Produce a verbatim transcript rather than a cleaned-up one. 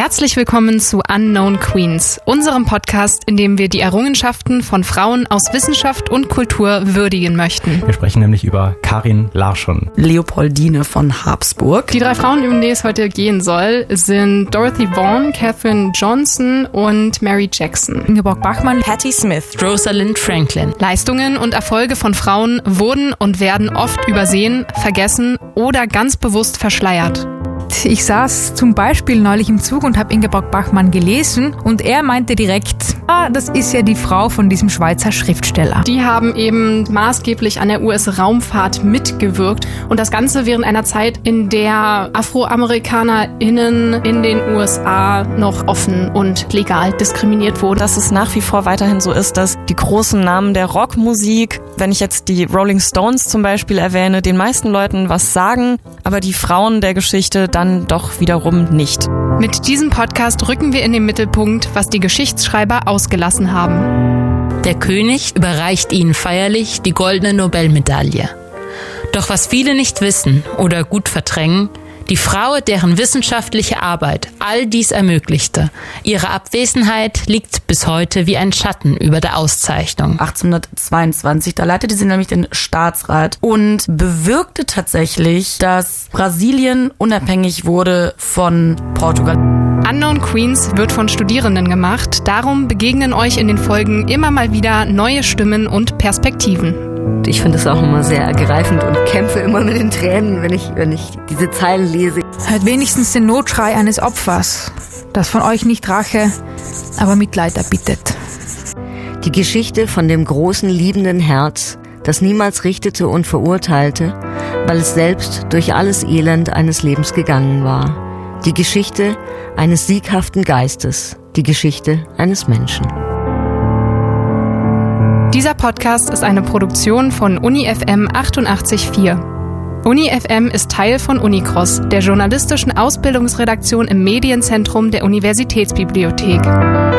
Herzlich willkommen zu Unknown Queens, unserem Podcast, in dem wir die Errungenschaften von Frauen aus Wissenschaft und Kultur würdigen möchten. Wir sprechen nämlich über Karin Larsson. Leopoldine von Habsburg. Die drei Frauen, um die es heute gehen soll, sind Dorothy Vaughan, Katherine Johnson und Mary Jackson. Ingeborg Bachmann, Patti Smith, Rosalind Franklin. Leistungen und Erfolge von Frauen wurden und werden oft übersehen, vergessen oder ganz bewusst verschleiert. Ich saß zum Beispiel neulich im Zug und habe Ingeborg Bachmann gelesen und er meinte direkt, ah, das ist ja die Frau von diesem Schweizer Schriftsteller. Die haben eben maßgeblich an der U S-Raumfahrt mitgewirkt und das Ganze während einer Zeit, in der AfroamerikanerInnen in den U S A noch offen und legal diskriminiert wurden. Dass es nach wie vor weiterhin so ist, dass die großen Namen der Rockmusik, wenn ich jetzt die Rolling Stones zum Beispiel erwähne, den meisten Leuten was sagen, aber die Frauen der Geschichte dann doch wiederum nicht. Mit diesem Podcast rücken wir in den Mittelpunkt, was die Geschichtsschreiber ausgelassen haben. Der König überreicht ihnen feierlich die goldene Nobelmedaille. Doch was viele nicht wissen oder gut verdrängen, die Frau, deren wissenschaftliche Arbeit all dies ermöglichte, ihre Abwesenheit liegt bis heute wie ein Schatten über der Auszeichnung. achtzehnhundertzweiundzwanzig, da leitete sie nämlich den Staatsrat und bewirkte tatsächlich, dass Brasilien unabhängig wurde von Portugal. Unknown Queens wird von Studierenden gemacht, darum begegnen euch in den Folgen immer mal wieder neue Stimmen und Perspektiven. Ich finde es auch immer sehr ergreifend und kämpfe immer mit den Tränen, wenn ich, wenn ich diese Zeilen lese. Hört wenigstens den Notschrei eines Opfers, das von euch nicht Rache, aber Mitleid erbittet. Die Geschichte von dem großen, liebenden Herz, das niemals richtete und verurteilte, weil es selbst durch alles Elend eines Lebens gegangen war. Die Geschichte eines sieghaften Geistes, die Geschichte eines Menschen. Dieser Podcast ist eine Produktion von Uni F M achtundachtzig Komma vier. Uni F M ist Teil von Unicross, der journalistischen Ausbildungsredaktion im Medienzentrum der Universitätsbibliothek.